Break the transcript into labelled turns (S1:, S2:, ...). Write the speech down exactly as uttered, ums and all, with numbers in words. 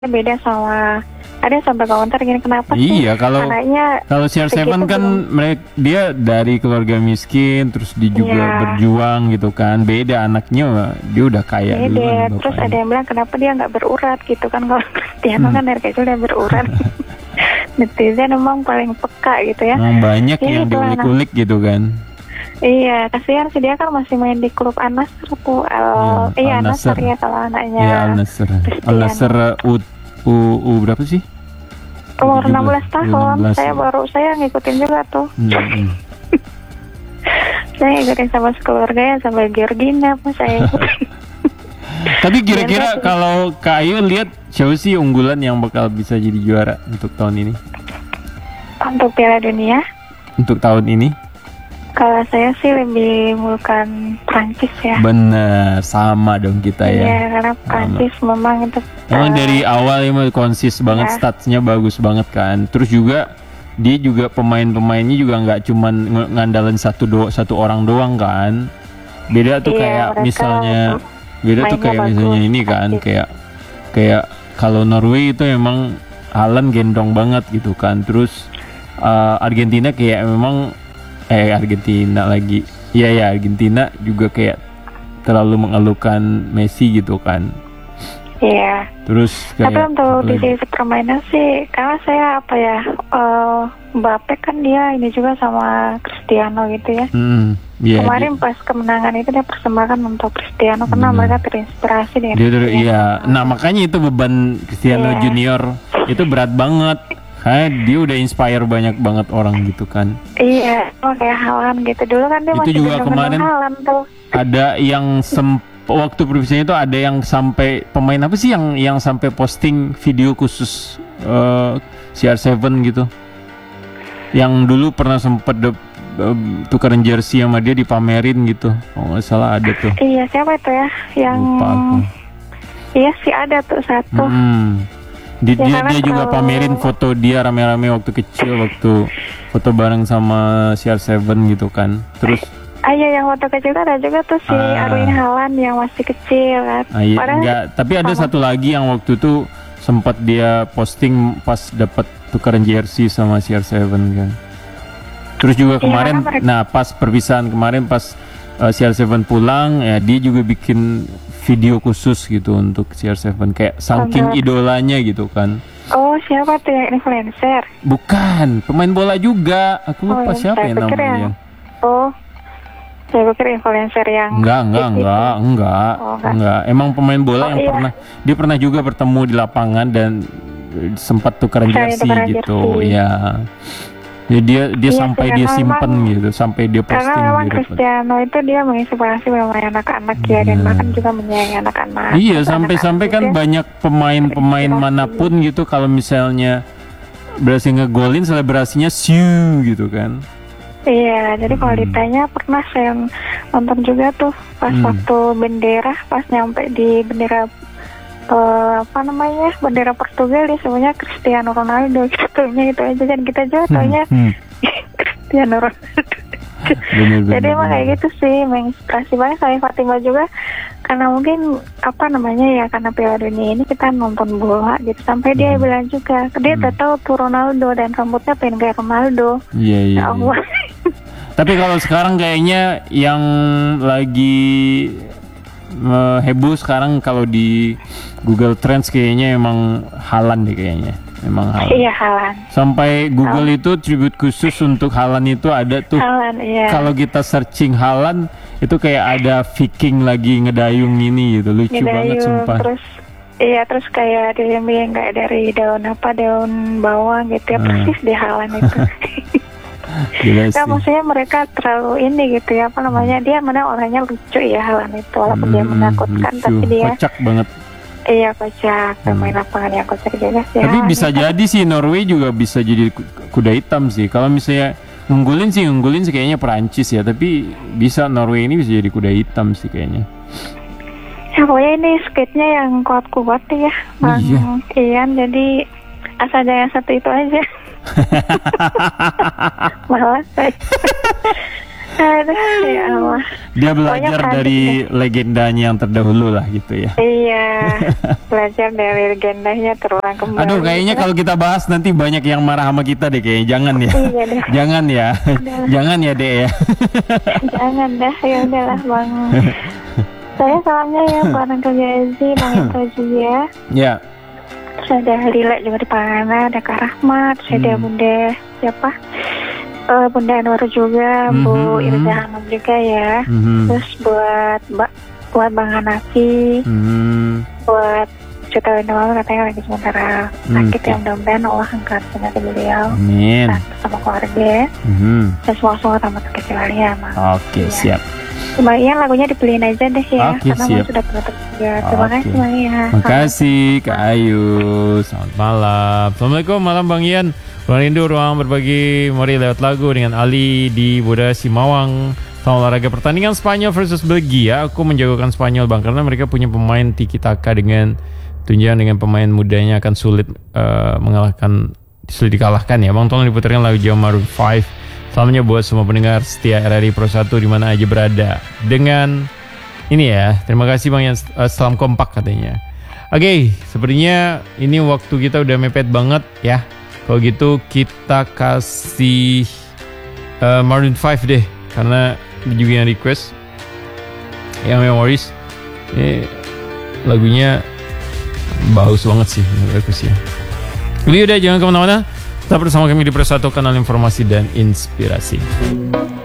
S1: beda sama ada yang sampai komentar gini, kenapa sih
S2: Iya, kalau
S1: anaknya
S2: kalau C R tujuh kan
S1: belum-
S2: mereka dia dari keluarga miskin, terus dia juga
S1: Iya.
S2: berjuang gitu kan. Beda anaknya, dia udah kaya
S1: beda.
S2: duluan
S1: Terus
S2: bapaknya.
S1: ada yang bilang kenapa dia nggak berurat gitu kan, kalau Cristiano
S2: Hmm.
S1: kan dari kecil udah berurat. Netizen emang paling peka gitu ya.
S2: Emang banyak
S1: Iya,
S2: yang
S1: itu anak.
S2: diulik-ulik gitu kan.
S1: Iya, kasihan sih dia kan masih main di klub Al-Nassr tuh. Al,
S2: Iya,
S1: iya, Al-Nassr
S2: Al-Nassr.
S1: ya kalau anaknya.
S2: Iya, Al-Nassr.
S1: Cristiano.
S2: Al-Nassr U, U, U berapa sih?
S1: Umur
S2: tujuh belas,
S1: enam belas tahun,
S2: enam belas,
S1: saya
S2: ya.
S1: baru saya ngikutin juga tuh.
S2: Hmm, hmm.
S1: Saya ngikutin sama sekeluarganya sampai Georgina pun saya ikutin.
S2: Tapi kira-kira
S1: Iya,
S2: kalau Kak Ayu lihat siapa sih unggulan yang bakal bisa jadi juara untuk tahun ini?
S1: Untuk Piala Dunia,
S2: Untuk tahun ini?
S1: kalau saya sih lebih mengulkan Prancis ya.
S2: Bener, sama dong kita
S1: Iya,
S2: ya.
S1: karena Prancis memang itu.
S2: Emang
S1: eh,
S2: dari awal emang konsis banget,
S1: ya.
S2: statsnya bagus banget kan. Terus juga dia juga pemain-pemainnya juga nggak cuman ng- ngandalin satu do satu orang doang kan. Beda tuh
S1: Iya,
S2: kayak
S1: mereka
S2: misalnya beda tuh
S1: mainnya
S2: kayak misalnya
S1: bagus,
S2: ini kan
S1: aktif.
S2: kayak kayak kalau Norway itu emang Haaland gendong banget gitu kan. Terus eh, Argentina kayak memang eh Argentina lagi. Iya ya, Argentina juga kayak terlalu mengeluhkan Messi gitu kan.
S1: Iya.
S2: Terus
S1: Tapi
S2: kayak
S1: untuk
S2: apa
S1: di
S2: lagi?
S1: sisi permainan sih, karena saya apa ya, eh Mbappe kan dia ini juga sama Cristiano gitu ya.
S2: Hmm, iya,
S1: Kemarin pas kemenangan itu dia persembahkan untuk Cristiano karena
S2: Benar.
S1: mereka terinspirasi dari
S2: dia, dia,
S1: Cristiano.
S2: iya. Nah makanya itu beban Cristiano
S1: Iya.
S2: Junior itu berat banget. Kayak dia udah inspire banyak banget orang gitu kan.
S1: Iya, oh, kayak Haaland gitu. Dulu kan dia
S2: Itu
S1: masih
S2: juga
S1: gendong-gendong
S2: kemarin-
S1: Haaland tuh.
S2: Ada yang sem waktu perpisahan itu ada yang sampai pemain apa sih yang yang sampai posting video khusus eh, C R tujuh gitu. Yang dulu pernah sempet de, eh, tukeran jersey sama dia dipamerin gitu. Oh nggak salah ada tuh.
S1: Iya, siapa itu ya? Yang
S2: Lupa aku.
S1: iya sih ada tuh satu.
S2: Hmm. Di,
S1: Ya,
S2: dia,
S1: karena
S2: dia juga
S1: kalau-
S2: pamerin foto dia rame-rame waktu kecil, waktu foto bareng sama C R tujuh gitu kan. Terus
S1: Ah iya, yang waktu kecil tuh ada juga tuh si
S2: Ah.
S1: Erwin Haaland yang masih kecil kan.
S2: ah, iya,
S1: Padahal
S2: enggak, tapi ada
S1: sama-
S2: satu lagi yang waktu itu sempat dia posting pas dapat tukeran jersey sama C R tujuh kan. Terus juga
S1: Iya,
S2: kemarin,
S1: karena mereka-
S2: nah pas perpisahan kemarin pas uh, C R tujuh pulang, ya dia juga bikin video khusus gitu untuk C R tujuh kayak saking
S1: Ada.
S2: idolanya gitu kan.
S1: Oh, siapa tuh yang influencer?
S2: Bukan, pemain bola juga. Aku
S1: Oh,
S2: lupa
S1: yang
S2: siapa
S1: saya
S2: ya
S1: pikir
S2: namanya.
S1: yang- Oh, saya pikir influencer yang
S2: Enggak, enggak,
S1: gitu.
S2: enggak, enggak,
S1: Oh, enggak.
S2: enggak. Emang pemain bola
S1: Oh,
S2: yang
S1: iya.
S2: pernah dia pernah juga bertemu di lapangan dan eh, sempat tukeran
S1: Saya
S2: jersey
S1: tukeran
S2: gitu,
S1: jersey.
S2: ya. Jadi dia dia
S1: Iya
S2: sampai
S1: sih,
S2: dia
S1: karena
S2: simpen
S1: memang-
S2: gitu, sampai dia
S1: Karena
S2: posting
S1: memang
S2: gitu.
S1: Cristiano itu dia menginspirasi memang anak-anak ya, dan
S2: Hmm.
S1: bahkan juga menyayangi anak-anak.
S2: Iya,
S1: Terus
S2: sampai-sampai
S1: anak-anak
S2: kan
S1: juga-
S2: banyak pemain-pemain
S1: Terinspirasi.
S2: manapun gitu kalau misalnya berhasil ngegolin selebrasinya siu gitu kan.
S1: Iya, jadi kalau
S2: Hmm.
S1: ditanya pernah saya nonton juga tuh pas
S2: Hmm.
S1: waktu bendera, pas nyampe di bendera eh, apa namanya bendera Portugal dia semuanya Cristiano Ronaldo gitu-nya itu aja, dan kita juga taunya
S2: Hmm,
S1: Cristiano Ronaldo.
S2: bener,
S1: Jadi
S2: bener,
S1: emang kayak
S2: bener.
S1: gitu sih, menginspirasi banget. Saya Fatima juga karena mungkin apa namanya ya, karena Piala Dunia ini kita nonton bola gitu, sampai dia
S2: Hmm.
S1: bilang juga dia
S2: Hmm.
S1: udah tahu tuh Ronaldo dan rambutnya pengen kayak Ronaldo.
S2: Iya, iya,
S1: Ya
S2: iya.
S1: Allah.
S2: Tapi kalau sekarang kayaknya yang lagi eh, heboh sekarang kalau di Google Trends kayaknya emang Haaland deh kayaknya. Emang Haaland.
S1: Iya, Haaland.
S2: Sampai Google itu tribute khusus untuk Haaland itu ada tuh.
S1: Haaland, iya.
S2: Kalau kita searching Haaland itu kayak ada Viking lagi ngedayung ini gitu. Lucu banget
S1: Ngedayung,
S2: sumpah.
S1: terus iya, terus kayak dilembing kayak dari daun apa, daun bawang gitu ya,
S2: Hmm.
S1: persis di Haaland itu.
S2: Gila
S1: Nah,
S2: sih.
S1: maksudnya mereka terlalu ini gitu ya, apa namanya, dia mana orangnya lucu ya Haaland itu, walaupun dia
S2: Hmm,
S1: menakutkan,
S2: lucu.
S1: tapi dia
S2: Kocak banget.
S1: iya kocak, pemain lapangan yang kocak juga sih.
S2: Tapi
S1: Haaland
S2: bisa
S1: itu.
S2: jadi sih Norway juga bisa jadi ku- kuda hitam sih. Kalau misalnya ngunggulin sih ngunggulin sih kayaknya Perancis ya. Tapi bisa Norway ini bisa jadi kuda hitam sih kayaknya.
S1: Ya pokoknya ini skate-nya yang kuat-kuat ya, Bang
S2: Iya.
S1: Ian, jadi asal jangan satu itu aja. Malas saya. Aduh, ya Allah.
S2: Dia belajar
S1: Pokoknya
S2: dari
S1: cantik
S2: legendanya yang terdahulu lah gitu ya.
S1: Iya, belajar dari legendanya terulang kembali.
S2: Aduh, kayaknya kalau kita bahas nanti banyak yang marah sama kita deh kayaknya. Jangan ya.
S1: Iya deh.
S2: Jangan ya. Jangan ya, Dek ya.
S1: Jangan dah, ya udahlah Bang. Saya salamnya ya Bang Uncle Jazzy, Bang Ito juga.
S2: Ya.
S1: Terus ada Lila juga di Pangandaran, ada Kak Rahmat, terus ada
S2: Hmm.
S1: Bunda siapa? Eh, Bunda Anwar juga, Bu
S2: Mhm.
S1: Irza Hanum juga ya.
S2: Mhm.
S1: Terus buat Mbak, buat Bang Hanafi,
S2: Mhm.
S1: buat Cuta Window katanya lagi sementara sakit
S2: Hmm.
S1: ya, mudah-mudahan Allah angkat penyakit beliau
S2: Amin.
S1: sama keluarga
S2: Mhm.
S1: dan semua-semua tamat kekecilannya Bang.
S2: Oke,
S1: Iya.
S2: siap.
S1: Mbak Ian lagunya dibeliin aja deh ya,
S2: Oke,
S1: karena
S2: siap.
S1: Mas sudah penutup juga. Terima
S2: Oke.
S1: kasih Mbak Ian.
S2: Makasih Kak Ayu. Selamat malam. Assalamualaikum, malam Bang Ian. Ruang rindu, ruang berbagi. Mari lewat lagu dengan Ali di Buda Simawang. Sama olahraga pertandingan Spanyol versus Belgia. Aku menjagokan Spanyol Bang, karena mereka punya pemain tiki taka dengan tunjangan dengan pemain mudanya akan sulit uh, mengalahkan, sulit dikalahkan ya Bang. Tolong diputarkan lagu Jawa Maroon five. Salamnya buat semua pendengar setia R R I Pro satu di mana aja berada. Dengan ini ya, terima kasih Bang yang uh, salam kompak katanya. Oke, okay, sepertinya ini waktu kita udah mepet banget ya. Kalau gitu kita kasih uh, Maroon five deh, karena ini juga yang request yang Memories. Ini lagunya bagus banget sih menurut aku sih. Jadi udah, jangan kemana-mana. Tetap bersama kami di Pro satu, kanal informasi dan inspirasi.